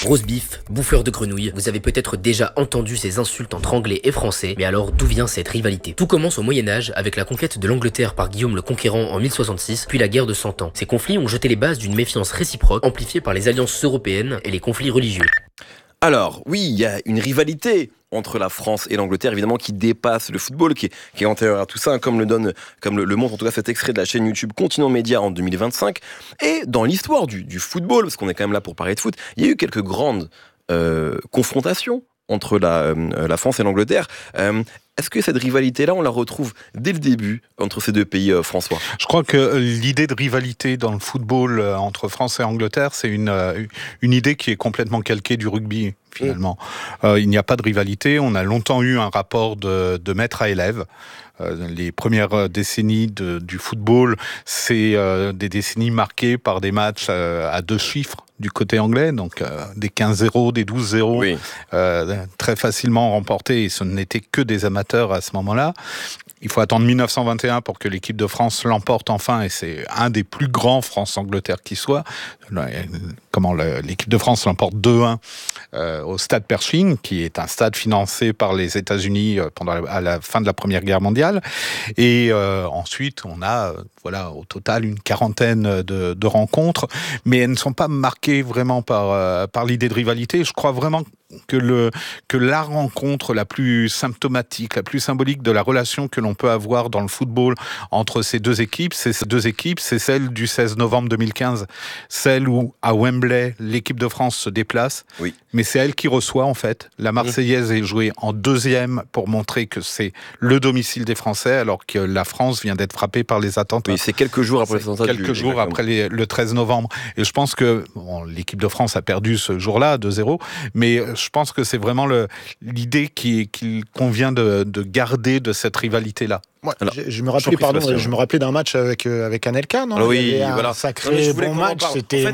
Roast beef, bouffeur de grenouilles, vous avez peut-être déjà entendu ces insultes entre anglais et français, mais alors d'où vient cette rivalité? Tout commence au Moyen-Âge avec la conquête de l'Angleterre par Guillaume le Conquérant en 1066, puis la guerre de 100 ans. Ces conflits ont jeté les bases d'une méfiance réciproque, amplifiée par les alliances européennes et les conflits religieux. Alors, oui, il y a une rivalité entre la France et l'Angleterre, évidemment, qui dépasse le football, qui est antérieur à tout ça, hein, comme le montre en tout cas cet extrait de la chaîne YouTube Continent Média en 2025. Et dans l'histoire du football, parce qu'on est quand même là pour parler de foot, il y a eu quelques grandes confrontations entre la France et l'Angleterre. Est-ce que cette rivalité-là, on la retrouve dès le début entre ces deux pays, François ? Je crois que l'idée de rivalité dans le football entre France et Angleterre, c'est une idée qui est complètement calquée du rugby, finalement. Il n'y a pas de rivalité. On a longtemps eu un rapport de maître à élève. Les premières décennies du football, c'est des décennies marquées par des matchs à 2 chiffres du côté anglais, donc des 15-0, des 12-0, oui. Très facilement remportés, et ce n'étaient que des amateurs à ce moment-là. Il faut attendre 1921 pour que l'équipe de France l'emporte enfin, et c'est un des plus grands France-Angleterre qui soit. L'équipe de France l'emporte 2-1 au stade Pershing, qui est un stade financé par les États-Unis à la fin de la Première Guerre mondiale. Et ensuite, on a au total une quarantaine de rencontres, mais elles ne sont pas marquées vraiment par l'idée de rivalité. Je crois vraiment que la rencontre la plus symptomatique, la plus symbolique de la relation que l'on peut avoir dans le football entre ces deux équipes, c'est celle du 16 novembre 2015, celle où, à Wembley, l'équipe de France se déplace, oui. Mais c'est elle qui reçoit, en fait. La Marseillaise est jouée en deuxième pour montrer que c'est le domicile des Français, alors que la France vient d'être frappée par les attentats. Oui, c'est quelques jours après les attentats. Quelques jours après le 13 novembre. Et je pense que l'équipe de France a perdu ce jour-là, 2-0, mais je pense que c'est vraiment l'idée qu'il convient de garder de cette rivalité-là. Ouais, je me rappelais d'un match avec Anelka, non? Alors oui, il y avait voilà. Un sacré bon match. C'était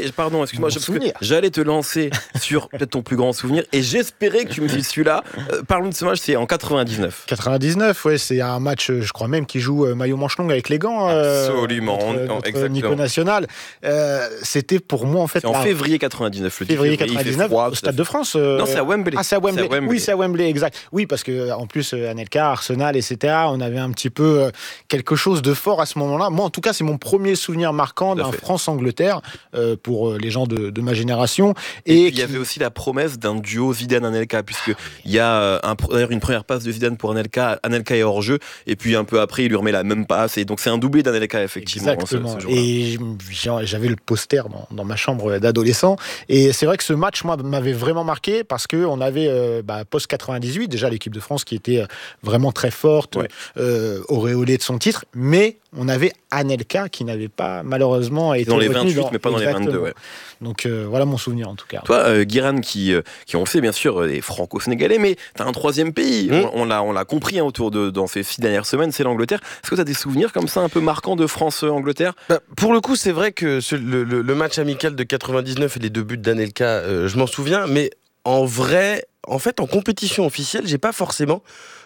j'allais te lancer sur peut-être ton plus grand souvenir, et j'espérais que tu me dises celui-là. Parlons de ce match, c'est en 99. 99, ouais, c'est un match, je crois même, qui joue maillot manche longue avec les gants. Absolument, contre Nico National. C'était pour moi, en fait... C'est en février 99, le 10 février. 99, au Stade de France. Non, c'est à Wembley. Ah, c'est à Wembley. Oui, c'est à Wembley, exact. Oui, parce que en plus, Anelka, Arsenal, etc., on avait un petit peu quelque chose de fort à ce moment-là. Moi, en tout cas, c'est mon premier souvenir marquant d'un France-Angleterre pour les gens de ma génération. Et il y avait aussi la promesse d'un duo Zidane-Anelka, puisqu'il y a d'ailleurs une première passe de Zidane pour Anelka est hors jeu, et puis un peu après, il lui remet la même passe, et donc c'est un doublé d'Anelka, effectivement. Exactement. Et j'avais le poster dans ma chambre d'adolescent, et c'est vrai que ce match, moi, m'avait vraiment marqué, parce qu'on avait, post-98, déjà l'équipe de France qui était vraiment très forte, auréolée de son titre, mais on avait Anelka qui n'avait pas malheureusement été dans les 28, mais pas dans les 22. Ouais. Donc voilà mon souvenir en tout cas. Toi, Guiran, qui on le sait bien sûr, est franco-sénégalais, mais t'as un troisième pays. On l'a compris dans ces 6 dernières semaines, c'est l'Angleterre. Est-ce que t'as des souvenirs comme ça un peu marquants de France-Angleterre ? Pour le coup, c'est vrai que le match amical de 99 et les 2 buts d'Anelka, je m'en souviens, mais en vrai, en fait, en compétition officielle, j'ai pas forcément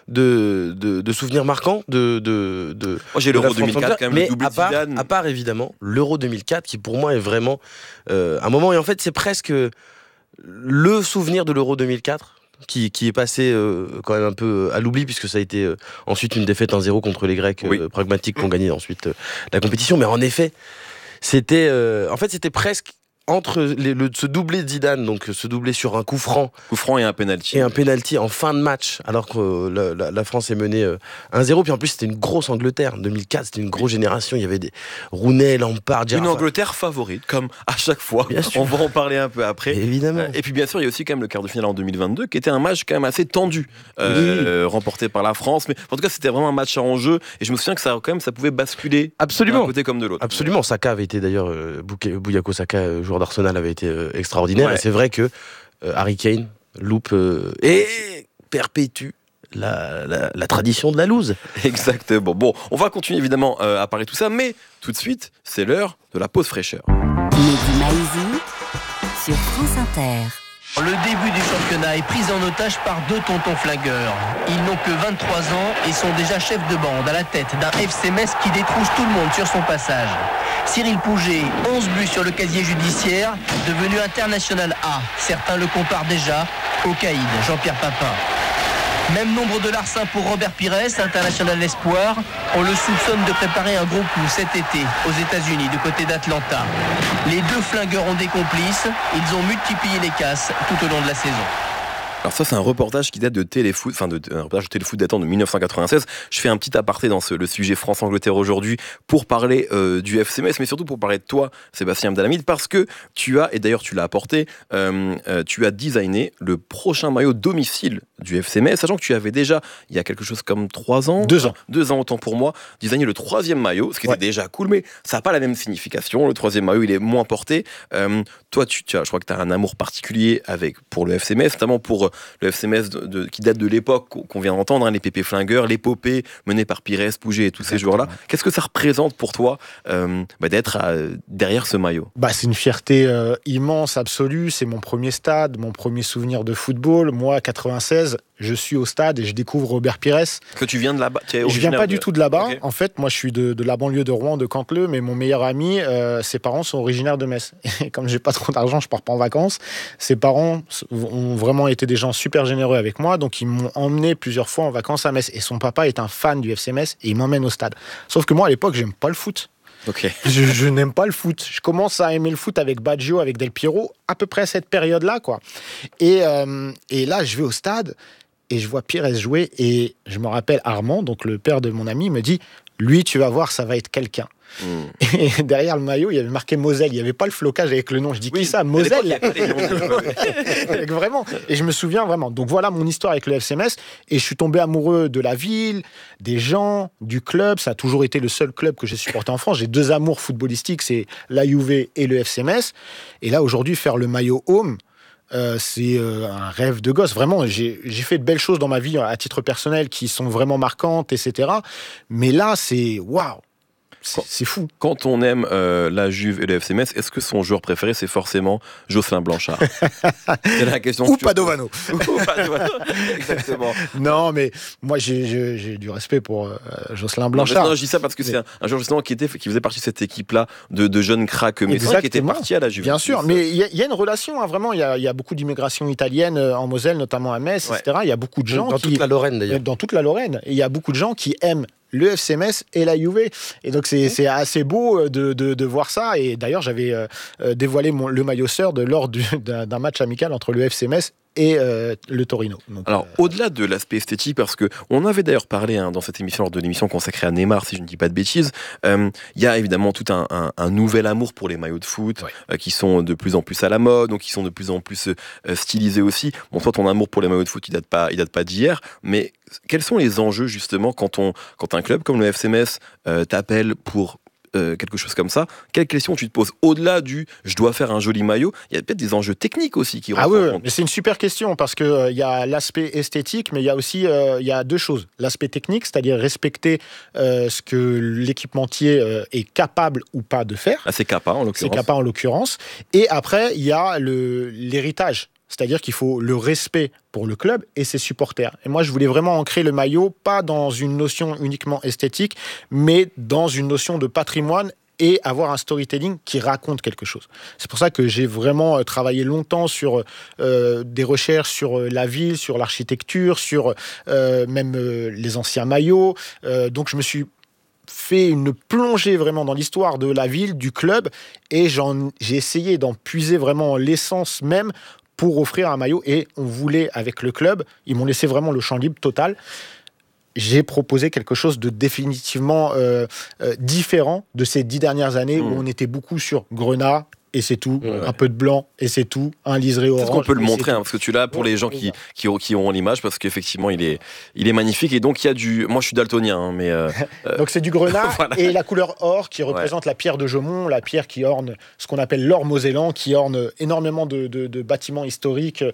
de souvenirs marquants de Moi, j'ai l'Euro 2004 quand même, mais le doublé de Zidane. À part évidemment l'Euro 2004 qui pour moi est vraiment un moment, et en fait c'est presque le souvenir de l'Euro 2004 qui est passé quand même un peu à l'oubli, puisque ça a été ensuite une défaite 1-0 contre les Grecs pragmatiques qui ont gagné ensuite la compétition. Mais en effet, c'était presque entre ce doublé de Zidane, donc ce doublé sur un coup franc et un penalty. Et un penalty en fin de match, alors que la France est menée 1-0. Puis en plus, c'était une grosse Angleterre. En 2004, c'était une grosse génération. Il y avait des Rooney, Lampard, Une Angleterre favorite, comme à chaque fois. On va en parler un peu après. Évidemment. Et puis bien sûr, il y a aussi quand même le quart de finale en 2022, qui était un match quand même assez tendu, remporté par la France. Mais en tout cas, c'était vraiment un match à enjeu. Et je me souviens que ça pouvait basculer d'un côté comme de l'autre. Absolument. Saka avait été d'ailleurs, Bukayo Saka, joueur d'Arsenal, avait été extraordinaire. Ouais. Et c'est vrai que Harry Kane loupe et perpétue la tradition de la loose. Exactement. Bon, on va continuer évidemment à parler de tout ça, mais tout de suite, c'est l'heure de la pause fraîcheur. Mehdi Maizi sur France Inter. Le début du championnat est pris en otage par 2 tontons flingueurs. Ils n'ont que 23 ans et sont déjà chefs de bande à la tête d'un FC Metz qui détrousse tout le monde sur son passage. Cyril Pouget, 11 buts sur le casier judiciaire, devenu international A. Certains le comparent déjà au caïd Jean-Pierre Papin. Même nombre de larcins pour Robert Pires, international espoir. On le soupçonne de préparer un gros coup cet été aux États-Unis, du côté d'Atlanta. Les 2 flingueurs ont des complices. Ils ont multiplié les casses tout au long de la saison. Alors ça, c'est un reportage qui date de Téléfoot, un reportage de Téléfoot datant de 1996. Je fais un petit aparté dans le sujet France-Angleterre aujourd'hui pour parler du FC Metz, mais surtout pour parler de toi, Sébastien Abdelhamid, parce que tu as, et d'ailleurs tu l'as apporté, tu as designé le prochain maillot domicile du FC Metz, sachant que tu avais déjà, il y a quelque chose comme 3 ans. 2 ans. 2 ans, autant pour moi, designé le 3e maillot, ce qui était déjà cool, mais ça n'a pas la même signification. Le 3e maillot, il est moins porté. Toi, je crois que tu as un amour particulier pour le FC Metz, notamment pour le FC Metz qui date de l'époque qu'on vient d'entendre, les Pépé Flingueurs, l'épopée menée par Pires, Pouget et tous ces joueurs-là. Qu'est-ce que ça représente pour toi d'être derrière ce maillot ? C'est une fierté immense, absolue. C'est mon premier stade, mon premier souvenir de football. Moi, 96, je suis au stade et je découvre Robert Pires. Que tu viens de là-bas ? Je viens pas du tout de là-bas. Okay. En fait, moi, je suis de la banlieue de Rouen, de Canteleu, mais mon meilleur ami, ses parents sont originaires de Metz. Et comme j'ai pas trop d'argent, je pars pas en vacances. Ses parents ont vraiment été des gens super généreux avec moi, donc ils m'ont emmené plusieurs fois en vacances à Metz. Et son papa est un fan du FC Metz et il m'emmène au stade. Sauf que moi, à l'époque, j'aime pas le foot. Okay. Je n'aime pas le foot. Je commence à aimer le foot avec Baggio, avec Del Piero, à peu près à cette période-là, quoi. Et là, je vais au stade et je vois Pires jouer et je me rappelle Armand, donc le père de mon ami, me dit « Lui, tu vas voir, ça va être quelqu'un ». Et derrière le maillot, il y avait marqué Moselle. Il n'y avait pas le flocage avec le nom. Je dis qui ça, Moselle. Vraiment. Et je me souviens vraiment. Donc voilà mon histoire avec le FC Metz. Et je suis tombé amoureux de la ville, des gens, du club. Ça a toujours été le seul club que j'ai supporté en France. J'ai 2 amours footballistiques, c'est la Juve et le FC Metz. Et là aujourd'hui, faire le maillot home, c'est un rêve de gosse. Vraiment, j'ai fait de belles choses dans ma vie à titre personnel qui sont vraiment marquantes, etc. Mais là, c'est waouh. C'est fou. Quand on aime la Juve et le FC Metz, est-ce que son joueur préféré, c'est forcément Jocelyn Blanchard ? C'est la question. Ou Padovano. Exactement. Non, mais moi, j'ai du respect pour Jocelyn Blanchard. Non, je dis ça parce que c'est un joueur justement qui faisait partie de cette équipe-là de jeunes cracks messins qui étaient partis à la Juve. Bien sûr, mais il y a une relation, vraiment. Il y a beaucoup d'immigration italienne en Moselle, notamment à Metz, etc. Il y a beaucoup de gens dans toute la Lorraine, d'ailleurs. Dans toute la Lorraine. Et il y a beaucoup de gens qui aiment le FC Metz et la Juve. Et donc, c'est assez beau de voir ça. Et d'ailleurs, j'avais dévoilé le maillot sœur lors d'un match amical entre le FC Metz et le Torino. Donc, alors, au-delà de l'aspect esthétique, parce qu'on avait d'ailleurs parlé dans cette émission, lors de l'émission consacrée à Neymar, si je ne dis pas de bêtises, il y a évidemment tout un nouvel amour pour les maillots de foot, qui sont de plus en plus à la mode, donc qui sont de plus en plus stylisés aussi. Bon, toi, ton amour pour les maillots de foot, il date pas d'hier, mais quels sont les enjeux, justement, quand un club comme le FC Metz t'appelle pour quelque chose comme ça, quelle question tu te poses au-delà du je dois faire un joli maillot? Il y a peut-être des enjeux techniques aussi qui rentrent en compte. Mais c'est une super question parce que il y a l'aspect esthétique, mais il y a aussi il y a 2 choses. L'aspect technique, c'est-à-dire respecter ce que l'équipementier est capable ou pas de faire. C'est Kappa en l'occurrence. Et après, il y a l'héritage. C'est-à-dire qu'il faut le respect pour le club et ses supporters. Et moi, je voulais vraiment ancrer le maillot, pas dans une notion uniquement esthétique, mais dans une notion de patrimoine et avoir un storytelling qui raconte quelque chose. C'est pour ça que j'ai vraiment travaillé longtemps sur des recherches sur la ville, sur l'architecture, sur même les anciens maillots. Donc, je me suis fait une plongée vraiment dans l'histoire de la ville, du club, et j'ai essayé d'en puiser vraiment l'essence même pour offrir un maillot. Et on voulait, avec le club, ils m'ont laissé vraiment le champ libre total. J'ai proposé quelque chose de définitivement différent de ces 10 dernières années où on était beaucoup sur Grenat, et c'est tout, un peu de blanc, et c'est tout, un liseré orange. Est-ce qu'on peut le montrer, parce que tu l'as pour les gens qui auront l'image, parce qu'effectivement, il est magnifique, et donc il y a du... Moi, je suis daltonien, mais... Donc c'est du grenat, voilà. Et la couleur or, qui représente la pierre de Jaumont, la pierre qui orne ce qu'on appelle l'or mosellan, qui orne énormément de bâtiments historiques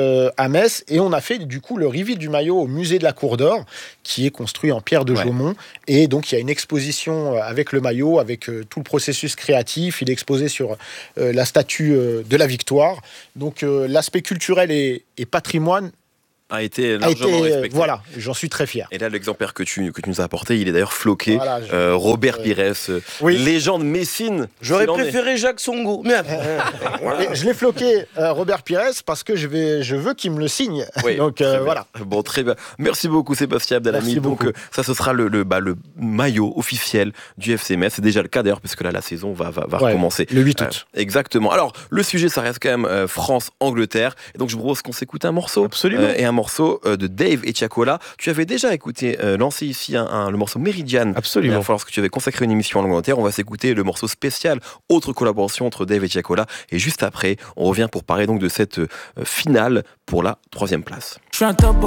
à Metz, et on a fait du coup le reveal du maillot au musée de la Cour d'Or, qui est construit en pierre de Jaumont, et donc il y a une exposition avec le maillot, avec tout le processus créatif, il est exposé sur la statue de la victoire. Donc l'aspect culturel et patrimoine a été largement respecté. Voilà, j'en suis très fier. Et là, l'exemplaire que tu nous as apporté, il est d'ailleurs floqué. Voilà, Robert Pires, légende messine. J'aurais préféré Jacques Songo. Mais voilà. Je l'ai floqué, Robert Pires, parce que je veux qu'il me le signe. Oui, donc voilà. Bon, très bien. Merci beaucoup, Sébastien Abdelhamid. Donc ça, ce sera le maillot officiel du FC Metz. C'est déjà le cas d'ailleurs, parce que là, la saison va recommencer. Le 8 août. Exactement. Alors, le sujet, ça reste quand même France-Angleterre. Et donc, je vous propose qu'on s'écoute un morceau. Absolument. Et un morceau de Dave Echiakola. Tu avais déjà écouté, lancé ici le morceau Meridian. Absolument. Lorsque tu avais consacré une émission en Angleterre, on va s'écouter le morceau spécial, autre collaboration entre Dave Echiakola. Et juste après, on revient pour parler donc de cette finale pour la 3e place. Je suis un top